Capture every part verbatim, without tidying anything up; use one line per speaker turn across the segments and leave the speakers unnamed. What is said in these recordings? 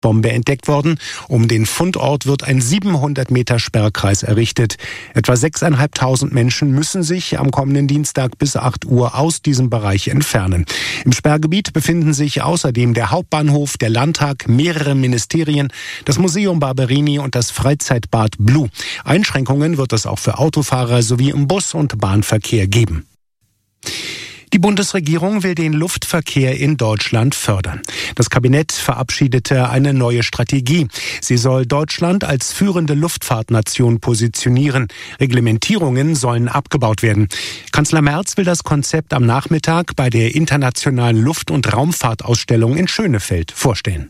Bombe entdeckt worden. Um den Fundort wird ein siebenhundert Meter Sperrkreis errichtet. Etwa sechstausendfünfhundert Menschen müssen sich am kommenden Dienstag bis acht Uhr aus diesem Bereich entfernen. Im Sperrgebiet befinden sich außerdem der Hauptbahnhof, der Landtag, mehrere Ministerien, das Museum Barberini und das Freizeitbad Blue. Einschränkungen wird es auch für Autofahrer sowie im Bus- und Bahnverkehr geben. Die Bundesregierung will den Luftverkehr in Deutschland fördern. Das Kabinett verabschiedete eine neue Strategie. Sie soll Deutschland als führende Luftfahrtnation positionieren. Reglementierungen sollen abgebaut werden. Kanzler Merz will das Konzept am Nachmittag bei der internationalen Luft- und Raumfahrtausstellung in Schönefeld vorstellen.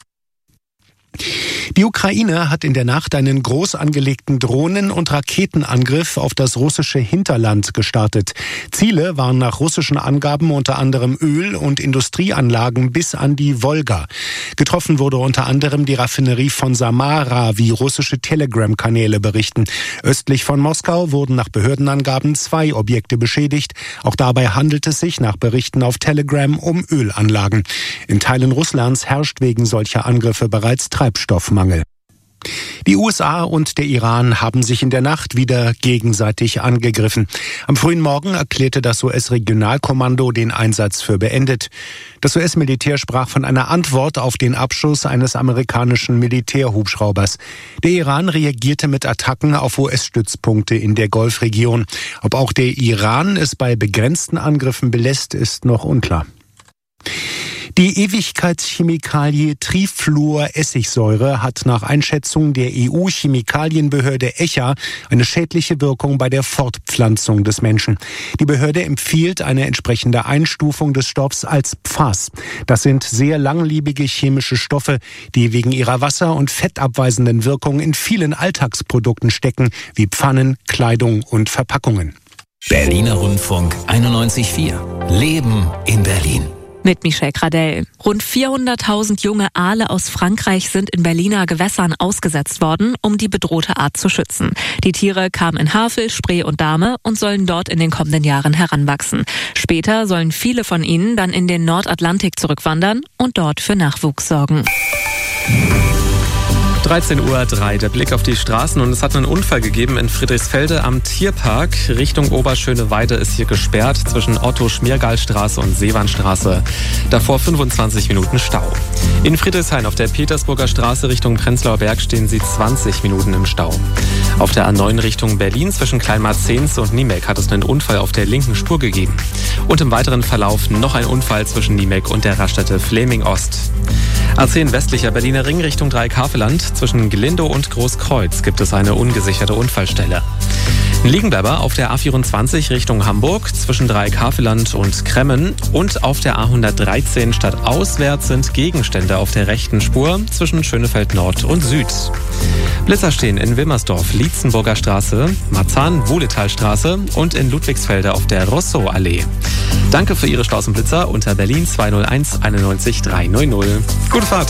Die Ukraine hat in der Nacht einen groß angelegten Drohnen- und Raketenangriff auf das russische Hinterland gestartet. Ziele waren nach russischen Angaben unter anderem Öl- und Industrieanlagen bis an die Wolga. Getroffen wurde unter anderem die Raffinerie von Samara, wie russische Telegram-Kanäle berichten. Östlich von Moskau wurden nach Behördenangaben zwei Objekte beschädigt. Auch dabei handelt es sich nach Berichten auf Telegram um Ölanlagen. In Teilen Russlands herrscht wegen solcher Angriffe bereits Treibstoffmangel. Die U S A und der Iran haben sich in der Nacht wieder gegenseitig angegriffen. Am frühen Morgen erklärte das U S-Regionalkommando den Einsatz für beendet. Das U S-Militär sprach von einer Antwort auf den Abschuss eines amerikanischen Militärhubschraubers. Der Iran reagierte mit Attacken auf U S-Stützpunkte in der Golfregion. Ob auch der Iran es bei begrenzten Angriffen belässt, ist noch unklar. Die Ewigkeitschemikalie Trifluoressigsäure hat nach Einschätzung der E U-Chemikalienbehörde ECHA eine schädliche Wirkung bei der Fortpflanzung des Menschen. Die Behörde empfiehlt eine entsprechende Einstufung des Stoffs als P F A S. Das sind sehr langlebige chemische Stoffe, die wegen ihrer wasser- und fettabweisenden Wirkung in vielen Alltagsprodukten stecken, wie Pfannen, Kleidung und Verpackungen.
Berliner Rundfunk einundneunzig Komma vier. Leben in Berlin.
Mit Michelle Gradell. Rund vierhunderttausend junge Aale aus Frankreich sind in Berliner Gewässern ausgesetzt worden, um die bedrohte Art zu schützen. Die Tiere kamen in Havel, Spree und Dahme und sollen dort in den kommenden Jahren heranwachsen. Später sollen viele von ihnen dann in den Nordatlantik zurückwandern und dort für Nachwuchs sorgen.
dreizehn Uhr drei, der Blick auf die Straßen und es hat einen Unfall gegeben in Friedrichsfelde am Tierpark. Richtung Oberschöneweide ist hier gesperrt zwischen Otto-Schmiergall-Straße und Seewarnstraße. Davor fünfundzwanzig Minuten Stau. In Friedrichshain auf der Petersburger Straße Richtung Prenzlauer Berg stehen sie zwanzig Minuten im Stau. Auf der A neun Richtung Berlin zwischen Kleinmarzens und Niemek hat es einen Unfall auf der linken Spur gegeben. Und im weiteren Verlauf noch ein Unfall zwischen Niemek und der Raststätte Fleming Ost. A zehn westlicher Berliner Ring Richtung Dreieck-Haveland. Zwischen Glindow und Großkreuz gibt es eine ungesicherte Unfallstelle. Ein Liegenbleiber auf der A vierundzwanzig Richtung Hamburg zwischen Dreieck-Haveland und Kremmen. Und auf der A hundertdreizehn stadtauswärts sind Gegenstände auf der rechten Spur zwischen Schönefeld Nord und Süd. Blitzer stehen in Wilmersdorf, Lietzenburger Straße, Marzahn-Wohletalstraße und in Ludwigsfelde auf der Rousseau-Allee. Danke für Ihre Staus und Blitzer unter Berlin zwei null eins einundneunzig dreihundert. Gute Fahrt!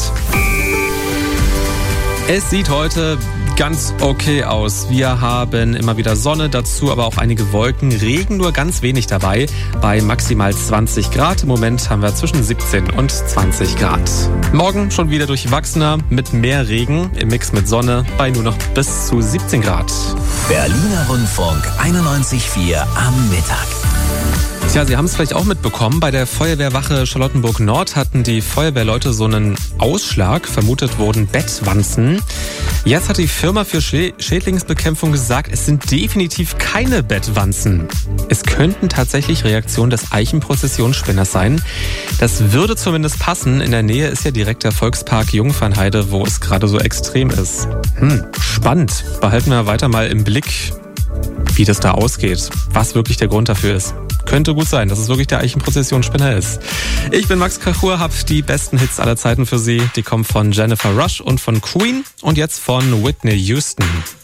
Es sieht heute ganz okay aus. Wir haben immer wieder Sonne, dazu aber auch einige Wolken, Regen nur ganz wenig dabei, bei maximal zwanzig Grad. Im Moment haben wir zwischen siebzehn und zwanzig Grad. Morgen schon wieder durchwachsener, mit mehr Regen, im Mix mit Sonne, bei nur noch bis zu siebzehn Grad.
Berliner Rundfunk einundneunzig Komma vier am Mittag.
Tja, Sie haben es vielleicht auch mitbekommen, bei der Feuerwehrwache Charlottenburg Nord hatten die Feuerwehrleute so einen Ausschlag, vermutet wurden Bettwanzen. Jetzt hat die Firma für Schädlingsbekämpfung gesagt, es sind definitiv keine Bettwanzen. Es könnten tatsächlich Reaktionen des Eichenprozessionsspinners sein. Das würde zumindest passen, in der Nähe ist ja direkt der Volkspark Jungfernheide, wo es gerade so extrem ist. Hm, spannend. Behalten wir weiter mal im Blick, wie das da ausgeht, was wirklich der Grund dafür ist. Könnte gut sein, dass es wirklich der Eichenprozessionsspinner ist. Ich bin Max Kachur, habe die besten Hits aller Zeiten für Sie. Die kommen von Jennifer Rush und von Queen und jetzt von Whitney Houston.